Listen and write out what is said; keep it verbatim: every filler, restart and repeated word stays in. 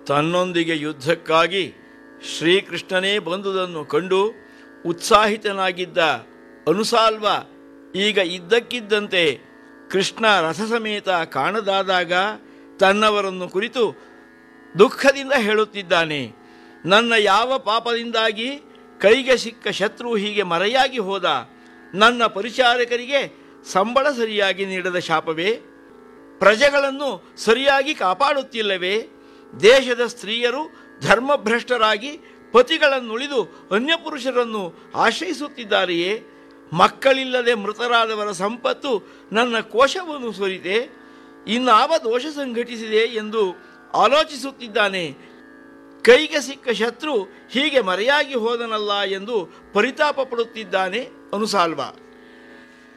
ತನ್ನೊಂದಿಗೆ ಯುದ್ಧಕ್ಕಾಗಿ ಶ್ರೀಕೃಷ್ಣನೇ ಬಂದುದನ್ನು ಕಂಡು ಉತ್ಸಾಹಿತನಾಗಿದ್ದ ಅನುಸಾಲ್ವ ಈಗ ಇದ್ದಕ್ಕಿದ್ದಂತೆ ಕೃಷ್ಣ ರಥಸಮೇತ ಕಾಣದಾದಾಗ ತನ್ನವರನ್ನು ಕುರಿತು ದುಃಖದಿಂದ ಹೇಳುತ್ತಿದ್ದಾನೆ. ನನ್ನ ಯಾವ ಪಾಪದಿಂದಾಗಿ ಕೈಗೆ ಸಿಕ್ಕ ಶತ್ರು ಹೀಗೆ ಮರೆಯಾಗಿ ಹೋದ? ನನ್ನ ಪರಿಚಾರಕರಿಗೆ ಸಂಬಳ ಸರಿಯಾಗಿ ನೀಡದ ಶಾಪವೇ? ಪ್ರಜೆಗಳನ್ನು ಸರಿಯಾಗಿ ಕಾಪಾಡುತ್ತಿಲ್ಲವೇ? ದೇಶದ ಸ್ತ್ರೀಯರು ಧರ್ಮಭ್ರಷ್ಟರಾಗಿ ಪತಿಗಳನ್ನುಳಿದು ಅನ್ಯಪುರುಷರನ್ನು ಆಶ್ರಯಿಸುತ್ತಿದ್ದಾರೆಯೇ? ಮಕ್ಕಳಿಲ್ಲದೆ ಮೃತರಾದವರ ಸಂಪತ್ತು ನನ್ನ ಕೋಶವನ್ನು ಸೋರಿತೆ. ಇನ್ನಾವ ದೋಷ ಸಂಘಟಿಸಿದೆ ಎಂದು ಆಲೋಚಿಸುತ್ತಿದ್ದಾನೆ. ಕೈಗೆ ಸಿಕ್ಕ ಶತ್ರು ಹೀಗೆ ಮರೆಯಾಗಿ ಹೋದನಲ್ಲ ಎಂದು ಪರಿತಾಪ ಪಡುತ್ತಿದ್ದಾನೆ ಅನುಸಾಲ್ವ.